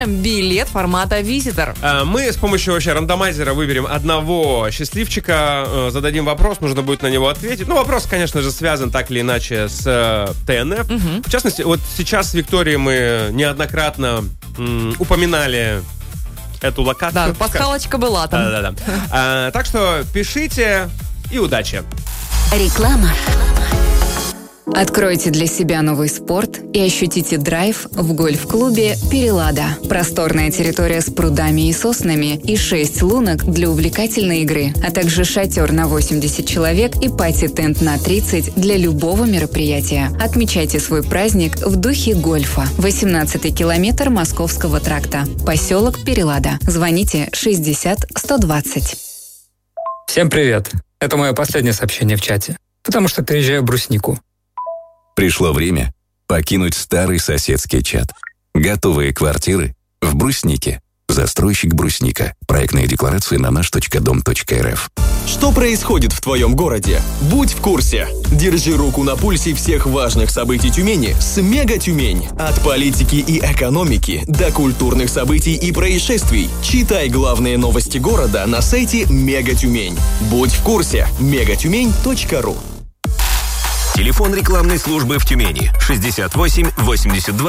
билет формата «Визитор». Мы с помощью вообще рандомайзера выберем одного счастливчика, зададим вопрос, нужно будет на него ответить. Ну, вопрос, конечно же, связан так или иначе с ТНФ. В частности, вот сейчас с Викторией мы неоднократно упоминали эту локацию. Да, пасхалочка была там. Да. Так что пишите и удачи. Реклама. Откройте для себя новый спорт и ощутите драйв в гольф-клубе «Перелада». Просторная территория с прудами и соснами и 6 лунок для увлекательной игры, а также шатер на 80 человек и пати-тент на 30 для любого мероприятия. Отмечайте свой праздник в духе гольфа. 18-й километр Московского тракта. Поселок Перелада. Звоните 60 120. Всем привет. Это мое последнее сообщение в чате, потому что переезжаю в Бруснику. Пришло время покинуть старый соседский чат. Готовые квартиры в Бруснике. Застройщик Брусника. Проектные декларации на наш.дом.рф. Что происходит в твоем городе? Будь в курсе. Держи руку на пульсе всех важных событий Тюмени с Мега Тюмень. От политики и экономики до культурных событий и происшествий. Читай главные новости города на сайте Мега Тюмень. Будь в курсе. megatюмень.ру. Телефон рекламной службы в Тюмени 68 82